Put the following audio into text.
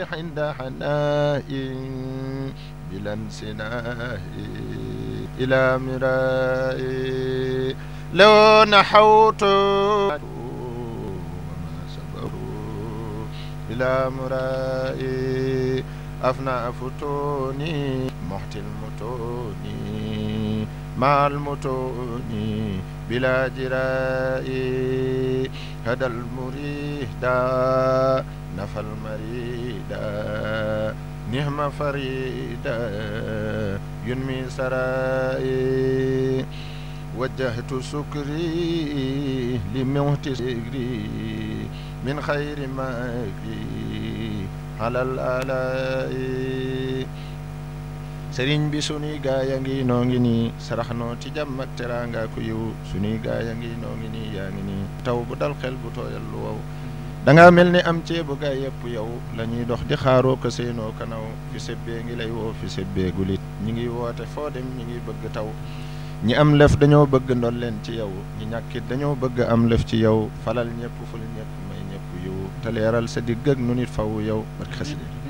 عند حناء بلا انسناء إلى مراء لو نحوت وما صبروا إلى مراء أفنى فتوني محت المتون مع المتون بلا جراء هدى المريد نفى المريد نهم فريدا ينمي سرائي وجهت سكري لموت سكري من خير مكري على الآلاء sëriñ bi sunuy gaaya ngi noo ngi nii sarax noo ci jàmm ak teraanga ku yiw sunuy gaaya ngi noo ngi nii yaa ngi nii taw bu dal xel bu tooyal lu wow danga mel ni am ceebu gaay yëpp yow la ñuy dox di xaaroo ko seenoo kanaw fi sebbee ngi lay woo fi sebbee gulit ñi ngi woote foo dem ñi ngi bëgg taw ñi am lëf dañoo bëgg ndol leen ci yow ñi ñàkkit dañoo bëgg am lëf ci yow falal ñëpp ful ñëpp may ñëpp yiw te leeral sa digg ak nu nit faw yow barke xasida